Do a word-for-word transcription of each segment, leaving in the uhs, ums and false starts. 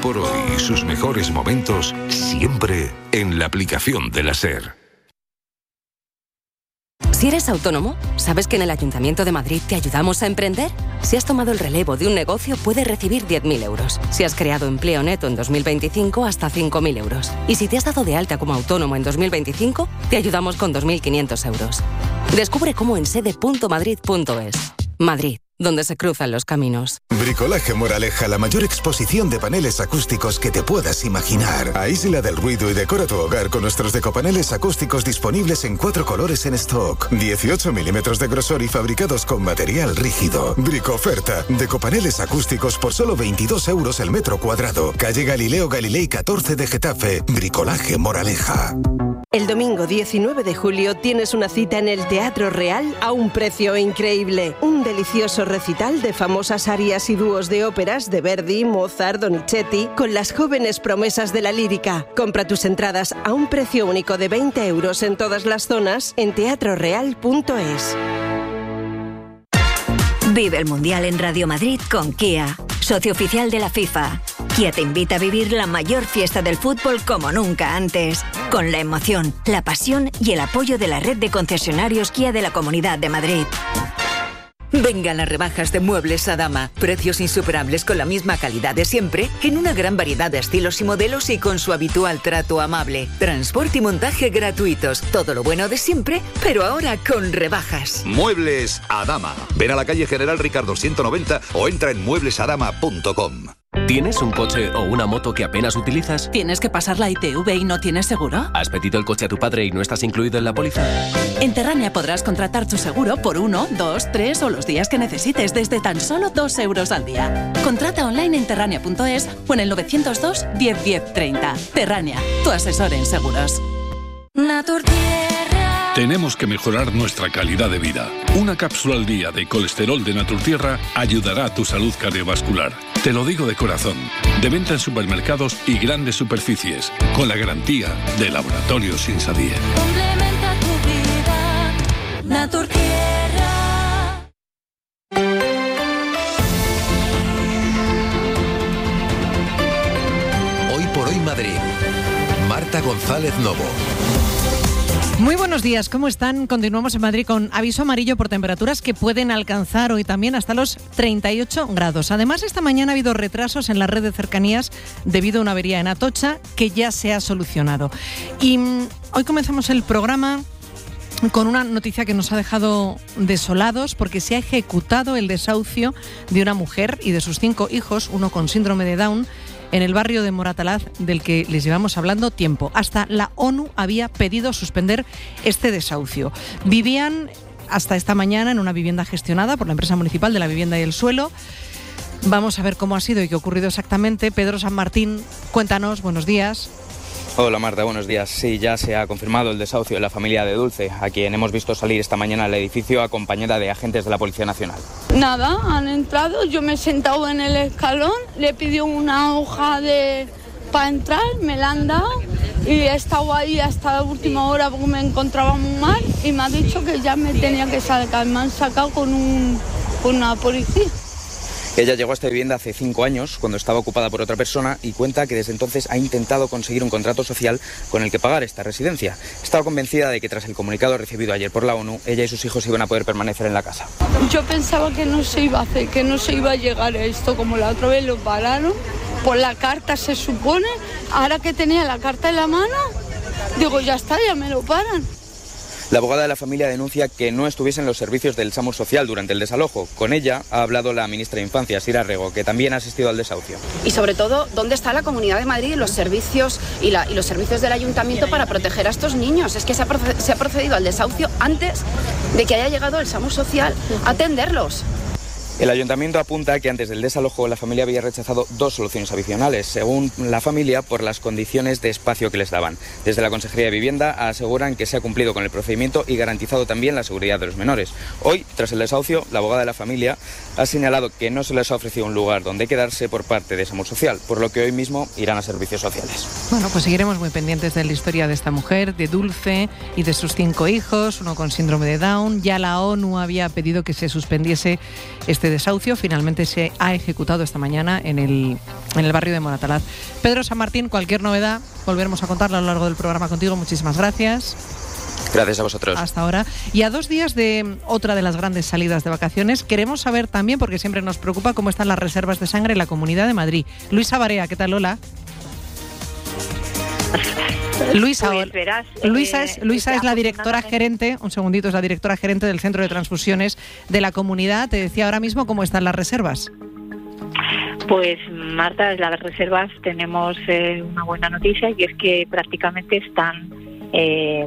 por hoy y sus mejores momentos siempre en la aplicación de la SER. Si eres autónomo, ¿sabes que en el Ayuntamiento de Madrid te ayudamos a emprender? Si has tomado el relevo de un negocio, puedes recibir diez mil euros. Si has creado empleo neto en dos mil veinticinco, hasta cinco mil euros. Y si te has dado de alta como autónomo en dos mil veinticinco, te ayudamos con dos mil quinientos euros. Descubre cómo en sede punto madrid punto es. Madrid, donde se cruzan los caminos. Bricolaje Moraleja, la mayor exposición de paneles acústicos que te puedas imaginar. Aísla del ruido y decora tu hogar con nuestros decopaneles acústicos disponibles en cuatro colores en stock. dieciocho milímetros de grosor y fabricados con material rígido. Bricoferta, decopaneles acústicos por solo veintidós euros el metro cuadrado. Calle Galileo Galilei catorce de Getafe. Bricolaje Moraleja. El domingo diecinueve de julio tienes una cita en el Teatro Real a un precio increíble. Un delicioso recital de famosas arias y dúos de óperas de Verdi, Mozart, Donizetti, con las jóvenes promesas de la lírica. Compra tus entradas a un precio único de veinte euros en todas las zonas en teatro real punto es. Vive el Mundial en Radio Madrid con Kia, socio oficial de la FIFA. Kia te invita a vivir la mayor fiesta del fútbol como nunca antes, con la emoción, la pasión y el apoyo de la red de concesionarios Kia de la Comunidad de Madrid. Vengan las rebajas de Muebles Adama. Precios insuperables con la misma calidad de siempre, en una gran variedad de estilos y modelos y con su habitual trato amable. Transporte y montaje gratuitos. Todo lo bueno de siempre, pero ahora con rebajas. Muebles Adama. Ven a la calle General Ricardo ciento noventa o entra en muebles adama punto com. ¿Tienes un coche o una moto que apenas utilizas? ¿Tienes que pasar la I T V y no tienes seguro? ¿Has pedido el coche a tu padre y no estás incluido en la póliza? En Terrania podrás contratar tu seguro por uno, dos, tres o los días que necesites desde tan solo dos euros al día. Contrata online en terrania punto es o en el novecientos dos, diez, diez, treinta. Terrania, tu asesor en seguros. Naturtierra. Tenemos que mejorar nuestra calidad de vida. Una cápsula al día de colesterol de Naturtierra ayudará a tu salud cardiovascular. Te lo digo de corazón. De venta en supermercados y grandes superficies, con la garantía de Laboratorios Insadie. Complementa tu vida, Naturtierra. Hoy por hoy Madrid. Marta González Novo. Muy buenos días, ¿cómo están? Continuamos en Madrid con aviso amarillo por temperaturas que pueden alcanzar hoy también hasta los treinta y ocho grados. Además, esta mañana ha habido retrasos en la red de cercanías debido a una avería en Atocha que ya se ha solucionado. Y mmm, hoy comenzamos el programa con una noticia que nos ha dejado desolados porque se ha ejecutado el desahucio de una mujer y de sus cinco hijos, uno con síndrome de Down, en el barrio de Moratalaz, del que les llevamos hablando tiempo. Hasta la ONU había pedido suspender este desahucio. Vivían hasta esta mañana en una vivienda gestionada por la empresa municipal de la vivienda y el suelo. Vamos a ver cómo ha sido y qué ha ocurrido exactamente. Pedro San Martín, cuéntanos, buenos días. Hola Marta, buenos días. Sí, ya se ha confirmado el desahucio de la familia de Dulce, a quien hemos visto salir esta mañana al edificio acompañada de agentes de la Policía Nacional. Nada, han entrado, yo me he sentado en el escalón, le pidió una hoja de para entrar, me la han dado y he estado ahí hasta la última hora porque me encontraba muy mal y me ha dicho que ya me tenía que sacar, me han sacado con, un, con una policía. Ella llegó a esta vivienda hace cinco años, cuando estaba ocupada por otra persona, y cuenta que desde entonces ha intentado conseguir un contrato social con el que pagar esta residencia. Estaba convencida de que tras el comunicado recibido ayer por la ONU, ella y sus hijos iban a poder permanecer en la casa. Yo pensaba que no se iba a hacer, que no se iba a llegar a esto, como la otra vez lo pararon, por la carta se supone, ahora que tenía la carta en la mano, digo ya está, ya me lo paran. La abogada de la familia denuncia que no estuviesen los servicios del SAMUR Social durante el desalojo. Con ella ha hablado la ministra de Infancia, Sira Rego, que también ha asistido al desahucio. Y sobre todo, ¿dónde está la Comunidad de Madrid y los servicios y, la, y los servicios del Ayuntamiento para proteger a estos niños? Es que se ha, proced- se ha procedido al desahucio antes de que haya llegado el SAMUR Social a atenderlos. El ayuntamiento apunta que antes del desalojo la familia había rechazado dos soluciones adicionales, según la familia, por las condiciones de espacio que les daban. Desde la Consejería de Vivienda aseguran que se ha cumplido con el procedimiento y garantizado también la seguridad de los menores. Hoy, tras el desahucio, la abogada de la familia ha señalado que no se les ha ofrecido un lugar donde quedarse por parte de SAMUR Social, por lo que hoy mismo irán a servicios sociales. Bueno, pues seguiremos muy pendientes de la historia de esta mujer, de Dulce y de sus cinco hijos, uno con síndrome de Down. Ya la ONU había pedido que se suspendiese este este desahucio finalmente se ha ejecutado esta mañana en el, en el barrio de Moratalaz. Pedro San Martín, cualquier novedad volveremos a contarla a lo largo del programa contigo. Muchísimas gracias. Gracias a vosotros. Hasta ahora. Y a dos días de otra de las grandes salidas de vacaciones, queremos saber también, porque siempre nos preocupa, cómo están las reservas de sangre en la Comunidad de Madrid. Luisa Barea, ¿qué tal? Hola. Luisa, pues verás, Luisa, eh, es, Luisa es la directora gerente, un segundito, es la directora gerente del Centro de Transfusiones de la Comunidad. Te decía ahora mismo cómo están las reservas. Pues Marta, las reservas tenemos eh, una buena noticia, y es que prácticamente están eh,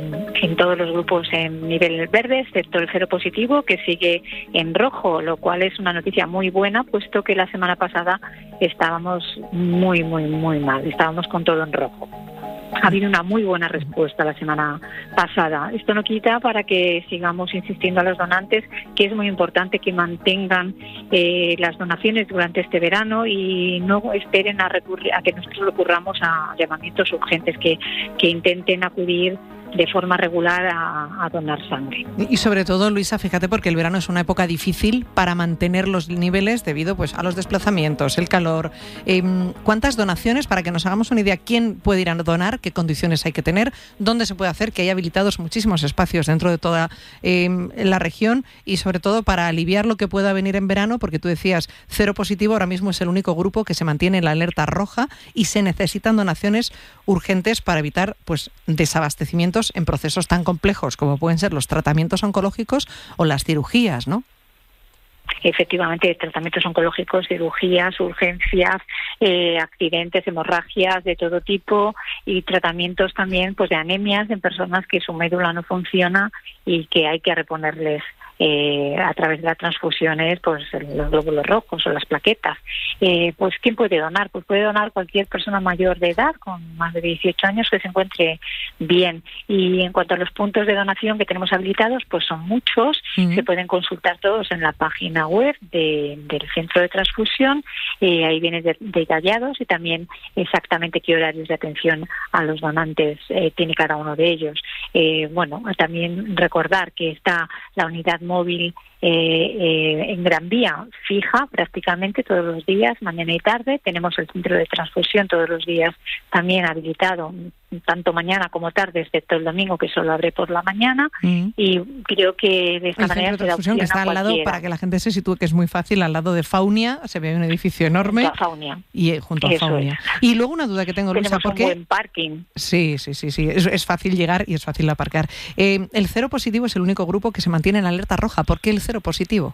en todos los grupos en nivel verde, excepto el cero positivo, que sigue en rojo, lo cual es una noticia muy buena, puesto que la semana pasada estábamos muy, muy, muy mal, estábamos con todo en rojo. Ha habido una muy buena respuesta la semana pasada. Esto no quita para que sigamos insistiendo a los donantes que es muy importante que mantengan eh, las donaciones durante este verano y no esperen a, recurrir, a que nosotros recurramos a llamamientos urgentes, que, que intenten acudir de forma regular a, a donar sangre. Y sobre todo, Luisa, fíjate, porque el verano es una época difícil para mantener los niveles debido pues a los desplazamientos, el calor. Eh, ¿Cuántas donaciones, para que nos hagamos una idea, quién puede ir a donar, qué condiciones hay que tener, dónde se puede hacer, que hay habilitados muchísimos espacios dentro de toda eh, la región, y sobre todo para aliviar lo que pueda venir en verano, porque tú decías, cero positivo ahora mismo es el único grupo que se mantiene en la alerta roja y se necesitan donaciones urgentes para evitar pues desabastecimientos en procesos tan complejos como pueden ser los tratamientos oncológicos o las cirugías, ¿no? Efectivamente, tratamientos oncológicos, cirugías, urgencias, eh, accidentes, hemorragias de todo tipo, y tratamientos también pues de anemias en personas que su médula no funciona y que hay que reponerles Eh, a través de las transfusiones, pues los glóbulos rojos o las plaquetas. Eh, pues ¿quién puede donar? Pues puede donar cualquier persona mayor de edad con más de dieciocho años que se encuentre bien. Y en cuanto a los puntos de donación que tenemos habilitados, pues son muchos. Uh-huh. Se pueden consultar todos en la página web de, del Centro de Transfusión. Eh, ahí vienen de, detallados, y también exactamente qué horarios de atención a los donantes eh, tiene cada uno de ellos. Eh, bueno, también recordar que está la unidad móvil eh, eh, en Gran Vía, fija prácticamente todos los días, mañana y tarde. Tenemos el centro de transfusión todos los días también habilitado, tanto mañana como tarde, excepto el domingo, que solo abre por la mañana. Mm. Y creo que de esta el manera centro de transfusión, que está al lado, para que la gente se sitúe, que es muy fácil, al lado de Faunia, se ve un edificio enorme. Junto a Faunia. Y eh, junto a Eso Faunia. Es. Y luego una duda que tengo, Luisa, Tenemos porque un buen parking. Sí, sí, sí, sí. Es, es fácil llegar y es fácil aparcar. Eh, el cero positivo es el único grupo que se mantiene en alerta roja. ¿Por qué el cero positivo?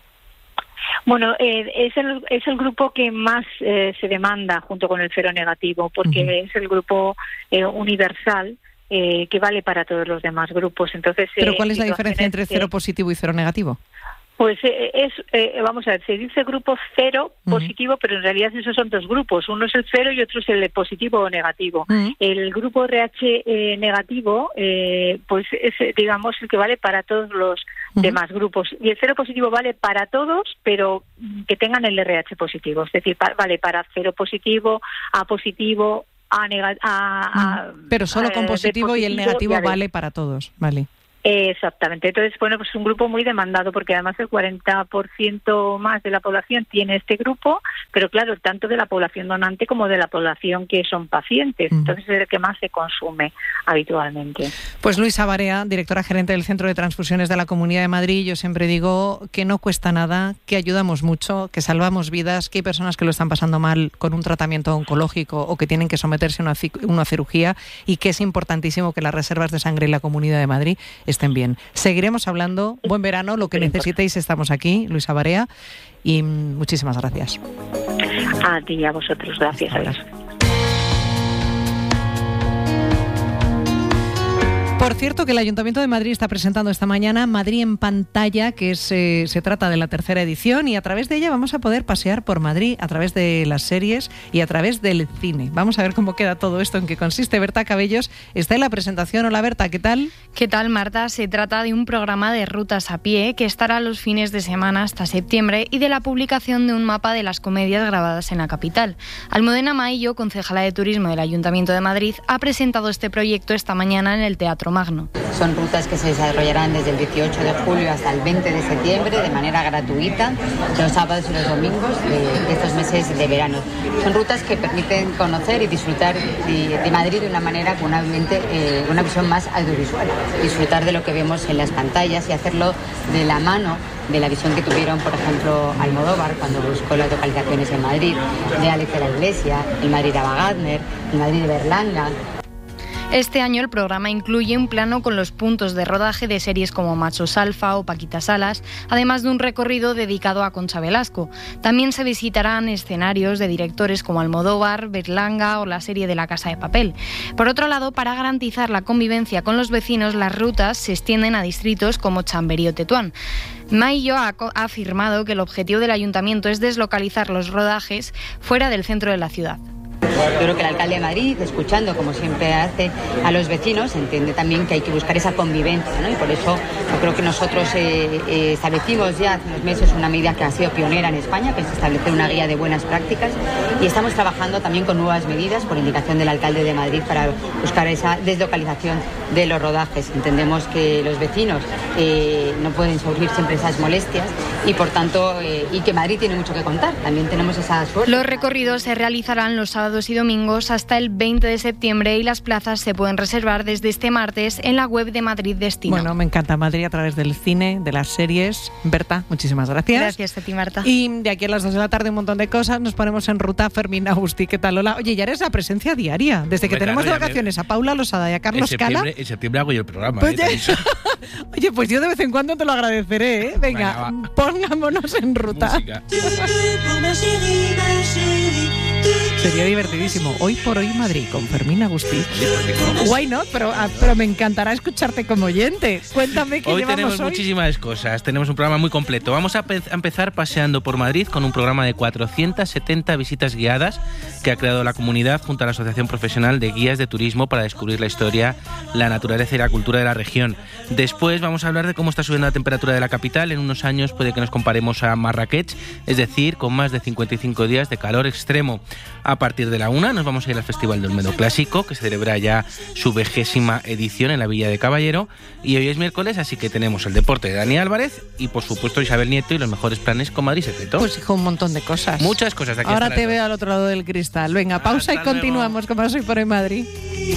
Bueno, eh, es, el, es el grupo que más eh, se demanda junto con el cero negativo, porque uh-huh. es el grupo eh, universal eh, que vale para todos los demás grupos. Entonces, ¿pero cuál es la diferencia entre cero positivo y cero negativo? Pues eh, es, eh, vamos a ver, se dice grupo cero positivo, uh-huh. pero en realidad esos son dos grupos. Uno es el cero y otro es el positivo o negativo. Uh-huh. El grupo R H eh, negativo, eh, pues es, digamos, el que vale para todos los uh-huh. demás grupos. Y el cero positivo vale para todos, pero que tengan el R H positivo. Es decir, pa- vale para cero positivo, A positivo, A negativo. Uh-huh. Pero solo con positivo, positivo y el negativo vale para todos, vale. Exactamente. Entonces, bueno, pues es un grupo muy demandado, porque además el cuarenta por ciento más de la población tiene este grupo, pero claro, tanto de la población donante como de la población que son pacientes. Mm. Entonces es el que más se consume habitualmente. Pues Luisa Barea, directora gerente del Centro de Transfusiones de la Comunidad de Madrid. Yo siempre digo que no cuesta nada, que ayudamos mucho, que salvamos vidas, que hay personas que lo están pasando mal con un tratamiento oncológico o que tienen que someterse a una, una cirugía, y que es importantísimo que las reservas de sangre en la Comunidad de Madrid estén bien. Seguiremos hablando. Buen verano, lo que necesitéis, estamos aquí. Luisa Barea, y muchísimas gracias. A ti y a vosotros, gracias. Adiós. Por cierto, que el Ayuntamiento de Madrid está presentando esta mañana Madrid en pantalla, que es, eh, se trata de la tercera edición, y a través de ella vamos a poder pasear por Madrid a través de las series y a través del cine. Vamos a ver cómo queda todo esto, en qué consiste. Berta Cabellos está en la presentación. Hola Berta, ¿qué tal? ¿Qué tal, Marta? Se trata de un programa de rutas a pie que estará los fines de semana hasta septiembre, y de la publicación de un mapa de las comedias grabadas en la capital. Almudena Maillo, concejala de Turismo del Ayuntamiento de Madrid, ha presentado este proyecto esta mañana en el Teatro Carlomagno. Son rutas que se desarrollarán desde el dieciocho de julio hasta el veinte de septiembre de manera gratuita, los sábados y los domingos de, de estos meses de verano. Son rutas que permiten conocer y disfrutar de, de Madrid de una manera con una, mente, eh, una visión más audiovisual, disfrutar de lo que vemos en las pantallas y hacerlo de la mano de la visión que tuvieron, por ejemplo, Almodóvar cuando buscó las localizaciones en Madrid, de Alex de la Iglesia, el Madrid de Ava Gardner, el Madrid de Berlanga. Este año el programa incluye un plano con los puntos de rodaje de series como Machos Alfa o Paquita Salas, además de un recorrido dedicado a Concha Velasco. También se visitarán escenarios de directores como Almodóvar, Berlanga o la serie de La Casa de Papel. Por otro lado, para garantizar la convivencia con los vecinos, las rutas se extienden a distritos como Chamberí o Tetuán. Maillo ha, ha afirmado que el objetivo del ayuntamiento es deslocalizar los rodajes fuera del centro de la ciudad. Yo creo que el alcalde de Madrid, escuchando como siempre hace a los vecinos, entiende también que hay que buscar esa convivencia, ¿no? Y por eso yo creo que nosotros eh, eh, establecimos ya hace unos meses una medida que ha sido pionera en España, que es establecer una guía de buenas prácticas, y estamos trabajando también con nuevas medidas por indicación del alcalde de Madrid para buscar esa deslocalización de los rodajes. Entendemos que los vecinos eh, no pueden sufrir siempre esas molestias y por tanto eh, y que Madrid tiene mucho que contar. También tenemos esa suerte. Los recorridos se realizarán los sábados y domingos hasta el veinte de septiembre y las plazas se pueden reservar desde este martes en la web de Madrid Destino. Bueno, me encanta Madrid a través del cine, de las series. Berta, muchísimas gracias. Gracias a ti, Marta. Y de aquí a las dos de la tarde un montón de cosas. Nos ponemos en ruta. Fermín Agustí, ¿qué tal? Hola. Oye, ya eres la presencia diaria. Desde que Hombre, tenemos claro, de vacaciones me... a Paula Losada y a Carlos en Cala. En septiembre hago yo el programa. Pues ¿eh? ya... Oye, pues yo de vez en cuando te lo agradeceré, ¿eh? Venga, Venga pongámonos en ruta. Música. Sería divertidísimo. Hoy por hoy Madrid con Fermín Agustí. Why not? Pero, pero me encantará escucharte como oyente. Cuéntame qué hoy llevamos tenemos hoy. muchísimas cosas. Tenemos un programa muy completo. Vamos a, pe- a empezar paseando por Madrid con un programa de cuatrocientas setenta visitas guiadas que ha creado la comunidad junto a la Asociación Profesional de Guías de Turismo para descubrir la historia, la naturaleza y la cultura de la región. Después vamos a hablar de cómo está subiendo la temperatura de la capital. En unos años puede que nos comparemos a Marrakech, es decir, con más de cincuenta y cinco días de calor extremo. A partir de la una nos vamos a ir al Festival del Olmedo Clásico, que celebra ya su vigésima edición en la Villa de Caballero. Y hoy es miércoles, así que tenemos el deporte de Dani Álvarez y, por supuesto, Isabel Nieto y los mejores planes con Madrid Secreto. Pues hijo, un montón de cosas. Muchas cosas de aquí. Ahora te veo al otro lado del cristal. Venga, pausa Hasta y continuamos luego. Como soy por hoy Madrid.